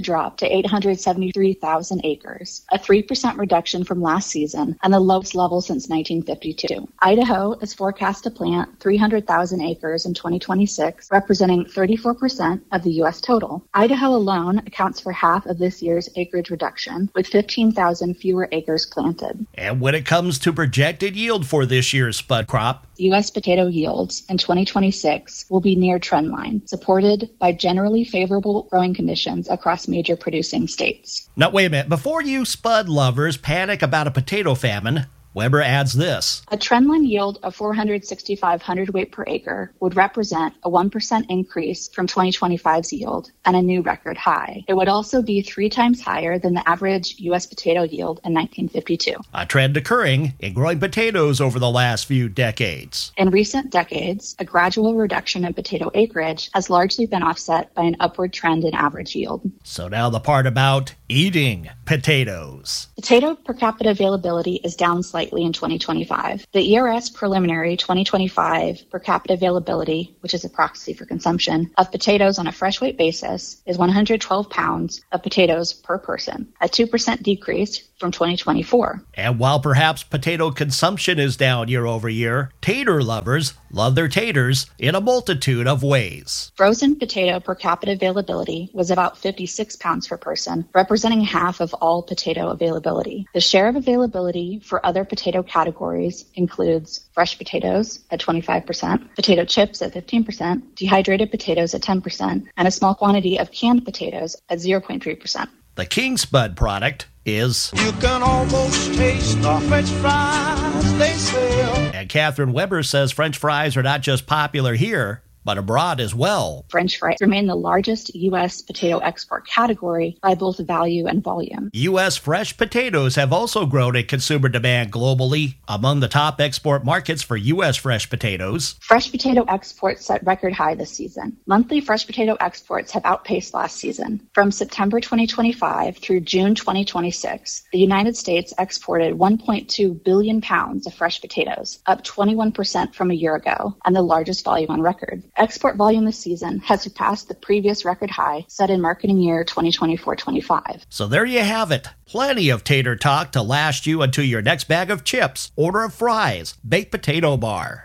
to drop to eight hundred seventy-three thousand acres, a three percent reduction from last season and the lowest level since nineteen fifty-two. Idaho is forecast to plant three hundred thousand acres in twenty twenty-six, representing thirty-four percent of the U S total. Idaho alone accounts for half of this year's acreage reduction, with fifteen thousand fewer acres planted. And when it comes to projected yield for this year's spud crop, U S potato yields in twenty twenty-six will be near trendline, supported by generally favorable growing conditions across major producing states. Now, wait a minute. Before you spud lovers panic about a potato famine, Weber adds this. A trendline yield of four hundred sixty-five hundredweight per acre would represent a one percent increase from twenty twenty-five's yield and a new record high. It would also be three times higher than the average U S potato yield in nineteen fifty-two. A trend occurring in growing potatoes over the last few decades. In recent decades, a gradual reduction in potato acreage has largely been offset by an upward trend in average yield. So now the part about eating potatoes. Potato per capita availability is down slightly in twenty twenty-five. The E R S preliminary twenty twenty-five per capita availability, which is a proxy for consumption, of potatoes on a fresh weight basis is one hundred twelve pounds of potatoes per person, a two percent decrease from twenty twenty-four. And while perhaps potato consumption is down year over year, tater lovers love their taters in a multitude of ways. Frozen potato per capita availability was about fifty-six pounds per person, representing half of all potato availability. The share of availability for other potato categories includes fresh potatoes at twenty-five percent, potato chips at fifteen percent, dehydrated potatoes at ten percent, and a small quantity of canned potatoes at zero point three percent. The King Spud product is... You can almost taste the French fries they sell. And Catherine Weber says French fries are not just popular here, but abroad as well. French fries remain the largest U S potato export category by both value and volume. U S fresh potatoes have also grown in consumer demand globally. Among the top export markets for U S fresh potatoes, fresh potato exports set record high this season. Monthly fresh potato exports have outpaced last season. From September twenty twenty-five through June twenty twenty-six, the United States exported one point two billion pounds of fresh potatoes, up twenty-one percent from a year ago, and the largest volume on record. Export volume this season has surpassed the previous record high set in marketing year twenty twenty-four twenty-five. So there you have it. Plenty of tater talk to last you until your next bag of chips, order of fries, baked potato bar.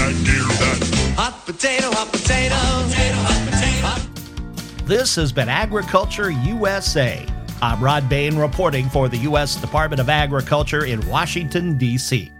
Hot potato, hot potato, potato, hot potato. Hot. This has been Agriculture U S A. I'm Rod Bain reporting for the U S Department of Agriculture in Washington, D C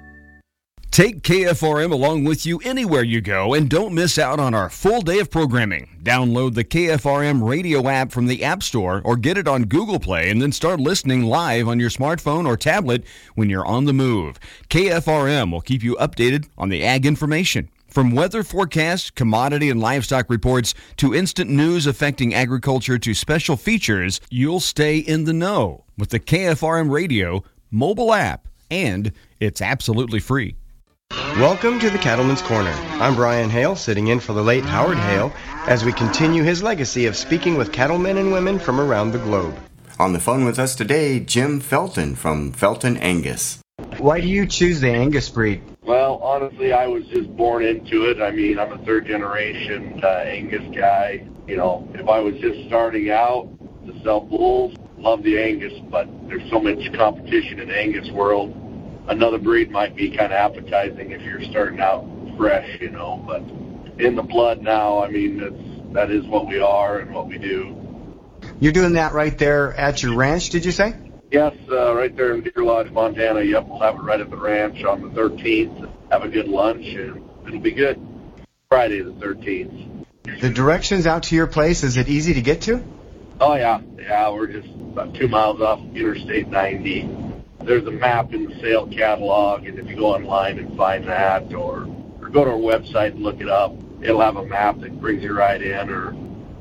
Take K F R M along with you anywhere you go and don't miss out on our full day of programming. Download the K F R M radio app from the App Store or get it on Google Play and then start listening live on your smartphone or tablet when you're on the move. K F R M will keep you updated on the ag information. From weather forecasts, commodity and livestock reports, to instant news affecting agriculture to special features, you'll stay in the know with the K F R M radio mobile app, and it's absolutely free. Welcome to the Cattleman's Corner. I'm Brian Hale, sitting in for the late Howard Hale, as we continue his legacy of speaking with cattlemen and women from around the globe. On the phone with us today, Jim Felton from Felton Angus. Why do you choose the Angus breed? Well, honestly, I was just born into it. I mean, I'm a third generation uh, Angus guy. You know, if I was just starting out to sell bulls, love the Angus, but there's so much competition in the Angus world. Another breed might be kind of appetizing if you're starting out fresh, you know, but in the blood now, I mean, that's, that is what we are and what we do. You're doing that right there at your ranch, did you say? Yes, uh, right there in Deer Lodge, Montana. Yep, we'll have it right at the ranch on the thirteenth. Have a good lunch, and it'll be good. Friday the thirteenth. The directions out to your place, is it easy to get to? Oh, yeah. Yeah, we're just about two miles off Interstate ninety. There's a map in the sale catalog, and if you go online and find that, or, or go to our website and look it up, it'll have a map that brings you right in, or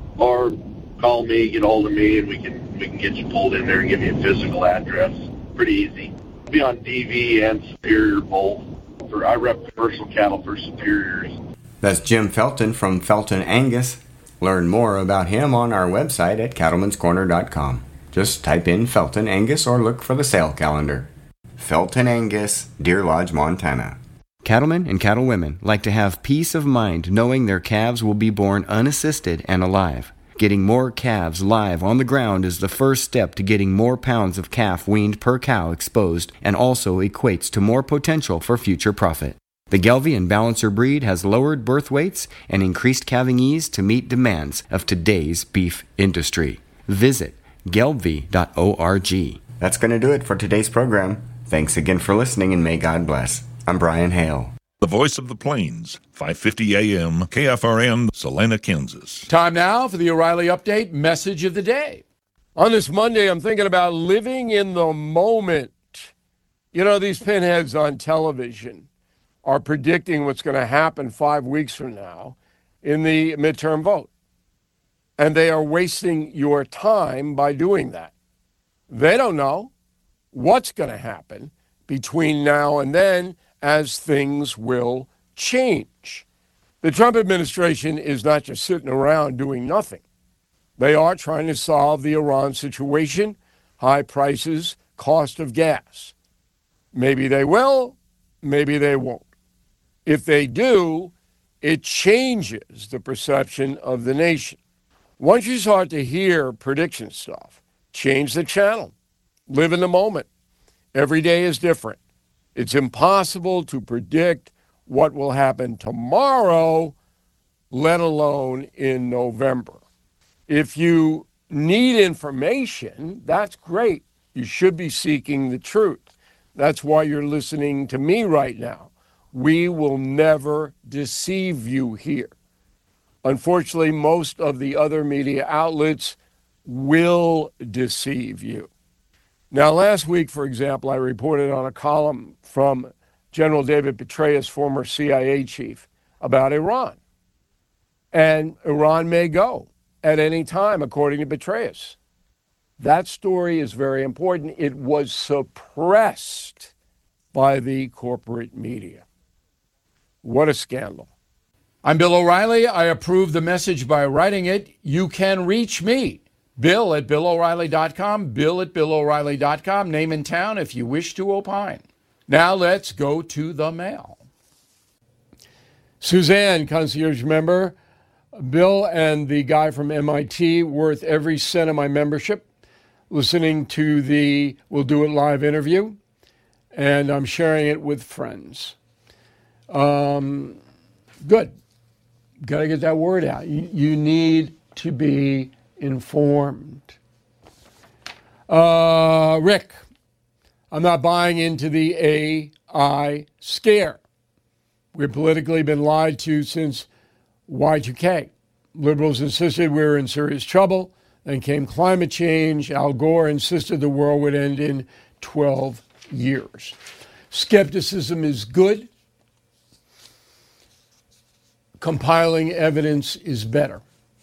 or call me, get hold of me, and we can we can get you pulled in there and give you a physical address. Pretty easy. Be on D V and Superior both. For, I rep commercial cattle for Superiors. That's Jim Felton from Felton Angus. Learn more about him on our website at cattlemans corner dot com. Just type in Felton Angus or look for the sale calendar. Felton Angus, Deer Lodge, Montana. Cattlemen and cattlewomen like to have peace of mind knowing their calves will be born unassisted and alive. Getting more calves live on the ground is the first step to getting more pounds of calf weaned per cow exposed and also equates to more potential for future profit. The Gelbvieh and Balancer breed has lowered birth weights and increased calving ease to meet demands of today's beef industry. Visit gelbvieh dot org. That's going to do it for today's program. Thanks again for listening, and may God bless. I'm Brian Hale. The Voice of the Plains, five fifty A M, K F R M, Salina, Kansas. Time now for the O'Reilly Update Message of the Day. On this Monday, I'm thinking about living in the moment. You know, these pinheads on television are predicting what's going to happen five weeks from now in the midterm vote. And they are wasting your time by doing that. They don't know what's going to happen between now and then, as things will change. The Trump administration is not just sitting around doing nothing. They are trying to solve the Iran situation, high prices, cost of gas. Maybe they will, maybe they won't. If they do, it changes the perception of the nation. Once you start to hear prediction stuff, change the channel. Live in the moment. Every day is different. It's impossible to predict what will happen tomorrow, let alone in November. If you need information, that's great. You should be seeking the truth. That's why you're listening to me right now. We will never deceive you here. Unfortunately, most of the other media outlets will deceive you. Now, last week, for example, I reported on a column from General David Petraeus, former C I A chief, about Iran. And Iran may go at any time, according to Petraeus. That story is very important. It was suppressed by the corporate media. What a scandal. I'm Bill O'Reilly. I approve the message by writing it. You can reach me, Bill at Bill O'Reilly dot com, Bill at Bill O'Reilly dot com, name and town if you wish to opine. Now let's go to the mail. Suzanne, concierge member. Bill and the guy from M I T, worth every cent of my membership, listening to the We'll Do It Live interview, and I'm sharing it with friends. Um, good. Got to get that word out. You, you need to be informed. Uh, Rick, I'm not buying into the A I scare. We've politically been lied to since Y two K. Liberals insisted we were in serious trouble. Then came climate change. Al Gore insisted the world would end in twelve years. Skepticism is good. Compiling evidence is better.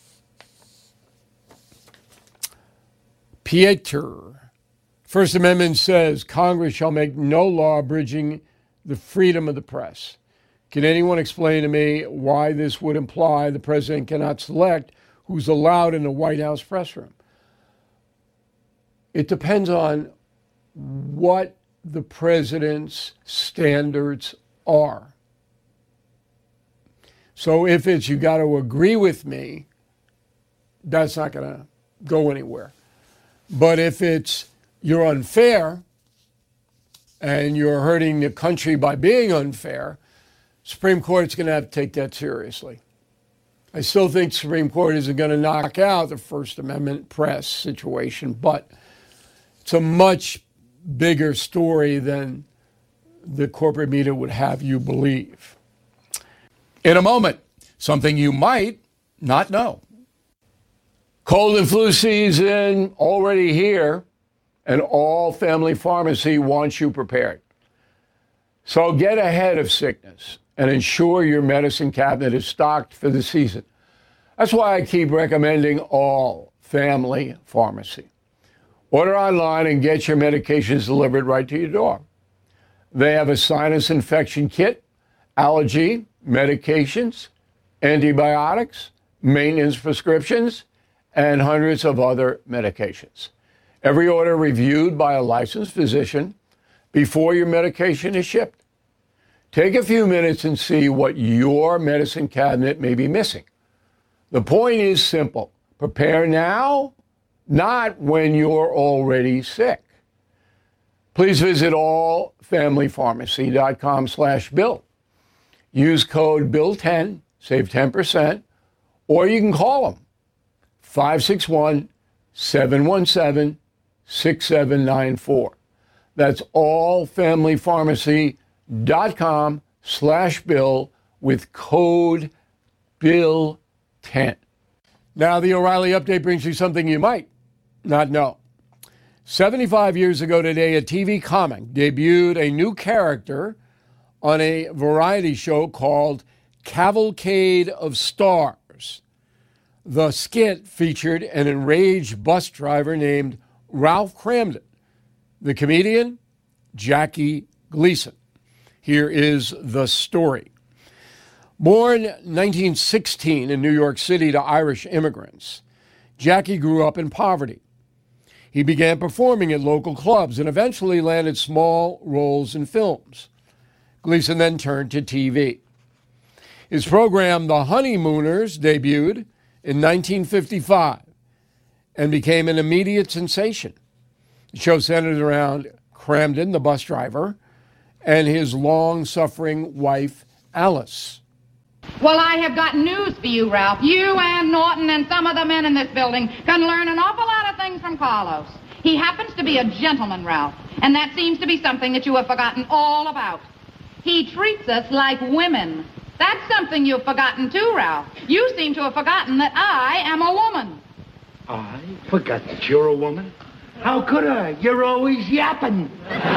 Pieter. First Amendment says Congress shall make no law abridging the freedom of the press. Can anyone explain to me why this would imply the president cannot select who's allowed in the White House press room? It depends on what the president's standards are. So if it's you got to agree with me, that's not going to go anywhere. But if it's you're unfair and you're hurting the country by being unfair, Supreme Court's going to have to take that seriously. I still think the Supreme Court isn't going to knock out the First Amendment press situation, but it's a much bigger story than the corporate media would have you believe. In a moment, something you might not know. Cold and flu season already here, and All Family Pharmacy wants you prepared. So get ahead of sickness and ensure your medicine cabinet is stocked for the season. That's why I keep recommending All Family Pharmacy. Order online and get your medications delivered right to your door. They have a sinus infection kit, allergy, medications, antibiotics, maintenance prescriptions, and hundreds of other medications. Every order reviewed by a licensed physician before your medication is shipped. Take a few minutes and see what your medicine cabinet may be missing. The point is simple. Prepare now, not when you're already sick. Please visit allfamilypharmacy.com slash bill. Use code bill ten, save ten percent, or you can call them five six one, seven one seven, six seven nine four. That's allfamilypharmacy.com slash bill with code bill ten. Now, the O'Reilly Update brings you something you might not know. seventy-five years ago today, a T V comic debuted a new character on a variety show called Cavalcade of Stars. The skit featured an enraged bus driver named Ralph Kramden, the comedian Jackie Gleason. Here is the story. Born nineteen sixteen in New York City to Irish immigrants, Jackie grew up in poverty. He began performing at local clubs and eventually landed small roles in films. Gleason then turned to T V. His program, The Honeymooners, debuted in nineteen fifty-five and became an immediate sensation. The show centered around Kramden, the bus driver, and his long-suffering wife, Alice. Well, I have got news for you, Ralph. You and Norton and some of the men in this building can learn an awful lot of things from Carlos. He happens to be a gentleman, Ralph, and that seems to be something that you have forgotten all about. He treats us like women. That's something you've forgotten too, Ralph. You seem to have forgotten that I am a woman. I forgot that you're a woman? How could I? You're always yapping.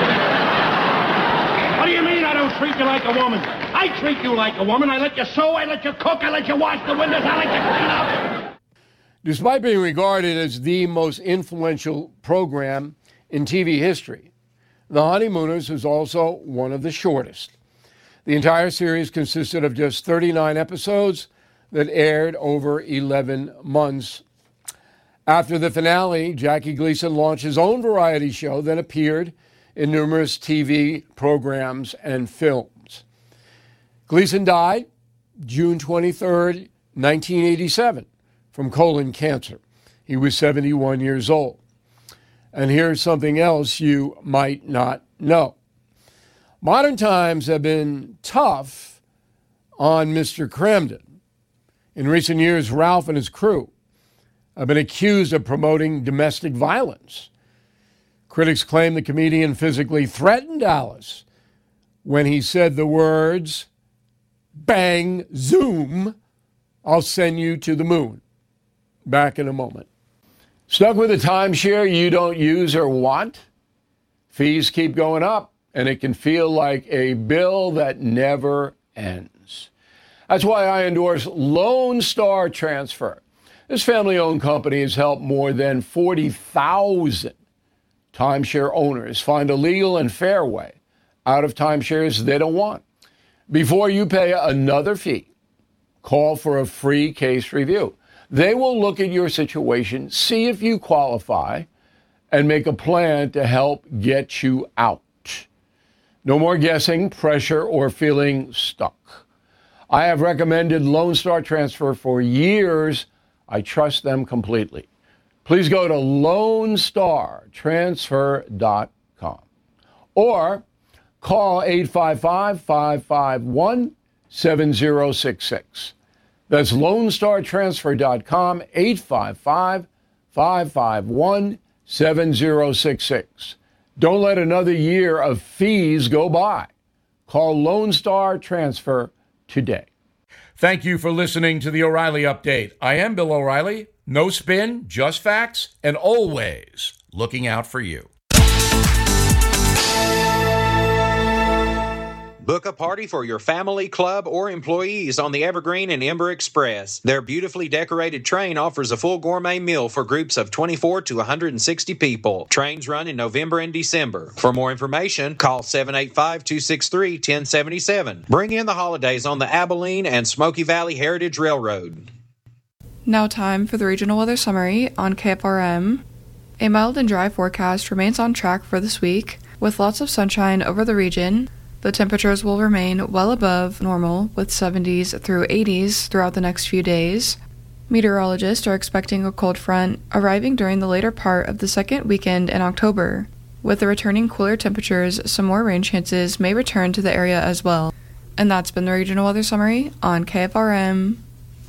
What do you mean I don't treat you like a woman? I treat you like a woman. I let you sew, I let you cook, I let you wash the windows, I let you clean up. Despite being regarded as the most influential program in T V history, The Honeymooners was also one of the shortest. The entire series consisted of just thirty-nine episodes that aired over eleven months. After the finale, Jackie Gleason launched his own variety show, then appeared in numerous T V programs and films. Gleason died June twenty-third, nineteen eighty-seven, from colon cancer. He was seventy-one years old. And here's something else you might not know. Modern times have been tough on Mister Kramden. In recent years, Ralph and his crew have been accused of promoting domestic violence. Critics claim the comedian physically threatened Alice when he said the words, "Bang, zoom, I'll send you to the moon." Back in a moment. Stuck with a timeshare you don't use or want? Fees keep going up, and it can feel like a bill that never ends. That's why I endorse Lone Star Transfer. This family-owned company has helped more than forty thousand timeshare owners find a legal and fair way out of timeshares they don't want. Before you pay another fee, call for a free case review. They will look at your situation, see if you qualify, and make a plan to help get you out. No more guessing, pressure, or feeling stuck. I have recommended Lone Star Transfer for years. I trust them completely. Please go to lone star transfer dot com or call eight five five, five five one, seven zero six six. That's lone star transfer dot com, eight five five, five five one, seven zero six six. Don't let another year of fees go by. Call Lone Star Transfer today. Thank you for listening to the O'Reilly Update. I am Bill O'Reilly. No spin, just facts, and always looking out for you. Book a party for your family, club, or employees on the Evergreen and Ember Express. Their beautifully decorated train offers a full gourmet meal for groups of twenty-four to one hundred sixty people. Trains run in November and December. For more information, call seven eight five, two six three, one zero seven seven. Bring in the holidays on the Abilene and Smoky Valley Heritage Railroad. Now time for the regional weather summary on K F R M. A mild and dry forecast remains on track for this week, with lots of sunshine over the region. The temperatures will remain well above normal, with seventies through eighties throughout the next few days. Meteorologists are expecting a cold front arriving during the later part of the second weekend in October. With the returning cooler temperatures, some more rain chances may return to the area as well. And that's been the Regional Weather Summary on K F R M.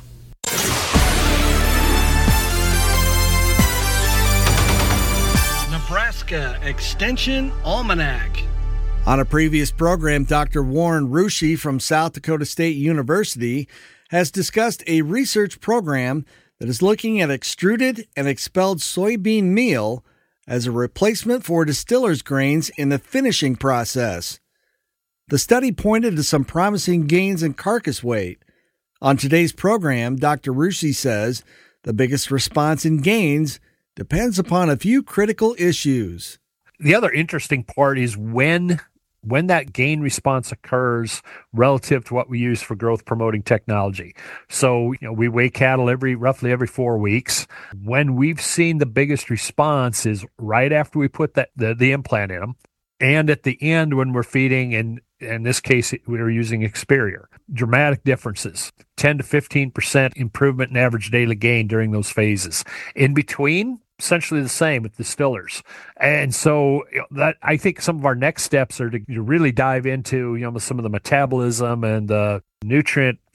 Nebraska Extension Almanac. On a previous program, Doctor Warren Rushi from South Dakota State University has discussed a research program that is looking at extruded and expelled soybean meal as a replacement for distillers' grains in the finishing process. The study pointed to some promising gains in carcass weight. On today's program, Doctor Rushi says the biggest response in gains depends upon a few critical issues. The other interesting part is when when that gain response occurs relative to what we use for growth promoting technology. So, you know, we weigh cattle every roughly every four weeks. When we've seen the biggest response is right after we put that the, the implant in them, and at the end when we're feeding, and in this case we were using Experior. Dramatic differences, ten to fifteen percent improvement in average daily gain during those phases. In between, essentially the same with distillers. And so you know, that I think some of our next steps are to really dive into, you know, some of the metabolism and the nutrient